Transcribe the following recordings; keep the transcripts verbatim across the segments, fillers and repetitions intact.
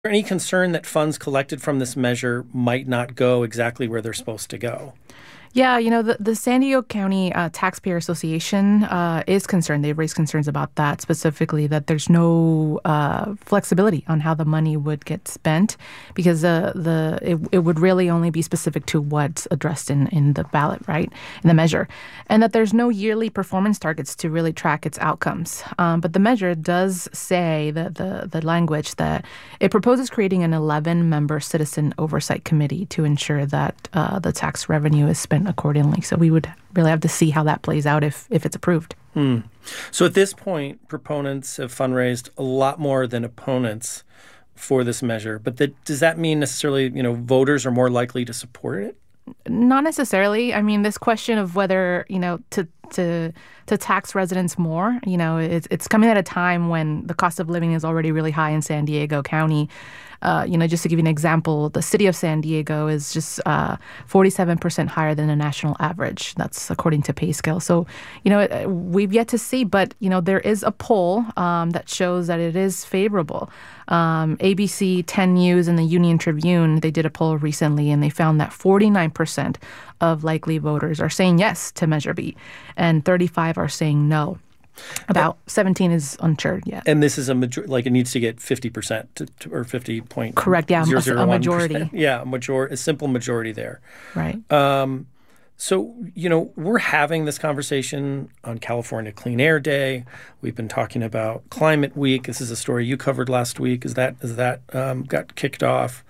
there any concern that funds collected from this measure might not go exactly where they're supposed to go? Yeah, you know, the, the San Diego County uh, Taxpayer Association uh, is concerned. They've raised concerns about that, specifically that there's no uh, flexibility on how the money would get spent, because uh, the it, it would really only be specific to what's addressed in, in the ballot, right, in the measure, and that there's no yearly performance targets to really track its outcomes. Um, but the measure does say that the, the language that it proposes creating an eleven-member citizen oversight committee to ensure that uh, the tax revenue is spent accordingly. So we would really have to see how that plays out if, if it's approved. Hmm. So at this point, proponents have fundraised a lot more than opponents for this measure. But that, does that mean necessarily, you know, voters are more likely to support it? Not necessarily. I mean, this question of whether, you know, to to to tax residents more, you know, it's it's coming at a time when the cost of living is already really high in San Diego County. Uh, you know, just to give you an example, the city of San Diego is just uh, forty-seven percent higher than the national average. That's according to PayScale. So, you know, we've yet to see, but, you know, there is a poll um, that shows that it is favorable. Um, A B C, ten News, and the Union Tribune, they did a poll recently, and they found that forty-nine percent of likely voters are saying yes to Measure B, and thirty-five are saying no. About seventeen is unsure yet. And this is a major, like it needs to get fifty percent to, to, or fifty point. Correct. Yeah, zero, a, zero, a majority. Yeah, a major, a simple majority there. Right. Um, so you know we're having this conversation on California Clean Air Day. We've been talking about Climate Week. This is a story you covered last week. Is that is that um, got kicked off?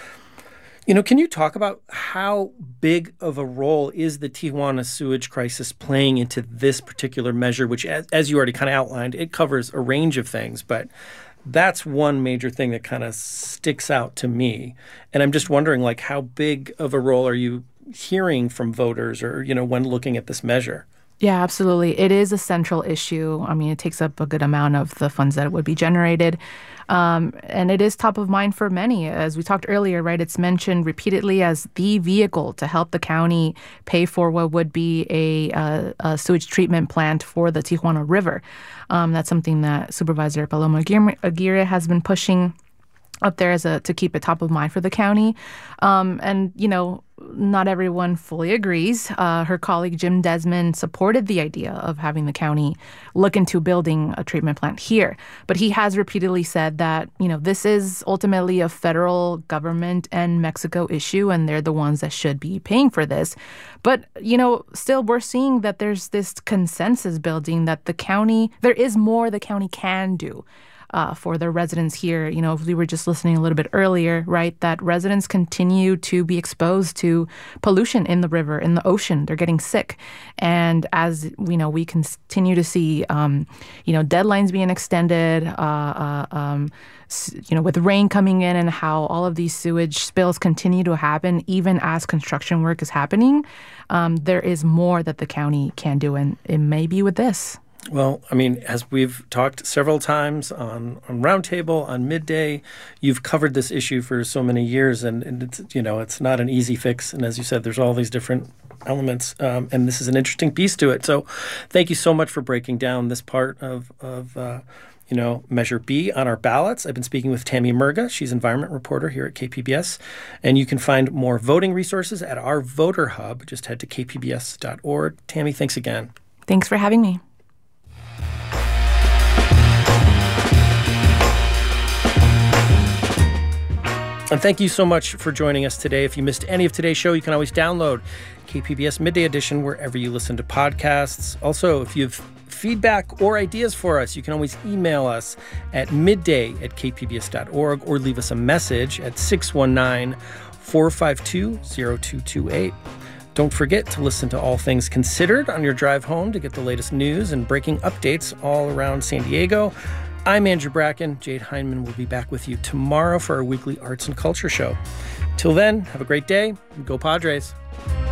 You know, can you talk about how big of a role is the Tijuana sewage crisis playing into this particular measure, which, as, as you already kind of outlined, it covers a range of things, but that's one major thing that kind of sticks out to me. And I'm just wondering, like, how big of a role are you hearing from voters or, you know, when looking at this measure? Yeah, absolutely. It is a central issue. I mean, it takes up a good amount of the funds that would be generated. Um, and it is top of mind for many. As we talked earlier, right, it's mentioned repeatedly as the vehicle to help the county pay for what would be a, uh, a sewage treatment plant for the Tijuana River. Um, that's something that Supervisor Paloma Aguirre has been pushing up there as a to keep it top of mind for the county. Um, and, you know, not everyone fully agrees. Uh, her colleague Jim Desmond supported the idea of having the county look into building a treatment plant here. But he has repeatedly said that, you know, this is ultimately a federal government and Mexico issue, and they're the ones that should be paying for this. But, you know, still we're seeing that there's this consensus building that the county, there is more the county can do. Uh, for the residents here. You know, if we were just listening a little bit earlier, right, that residents continue to be exposed to pollution in the river, in the ocean. They're getting sick. And as, you know, we continue to see, um, you know, deadlines being extended, uh, uh, um, you know, with rain coming in and how all of these sewage spills continue to happen, even as construction work is happening, um, there is more that the county can do. And it may be with this. Well, I mean, as we've talked several times on, on Roundtable, on Midday, you've covered this issue for so many years, and, and it's, you know, it's not an easy fix. And as you said, there's all these different elements, um, and this is an interesting piece to it. So thank you so much for breaking down this part of, of uh, you know, Measure B on our ballots. I've been speaking with Tammy Murga. She's environment reporter here at K P B S. And you can find more voting resources at our voter hub. Just head to k p b s dot org. Tammy, thanks again. Thanks for having me. And thank you so much for joining us today. If you missed any of today's show, you can always download K P B S Midday Edition wherever you listen to podcasts. Also, if you have feedback or ideas for us, you can always email us at midday at k p b s dot org or leave us a message at six one nine, four five two, zero two two eight. Don't forget to listen to All Things Considered on your drive home to get the latest news and breaking updates all around San Diego. I'm Andrew Bracken. Jade Hindman will be back with you tomorrow for our weekly arts and culture show. Till then, have a great day and go Padres.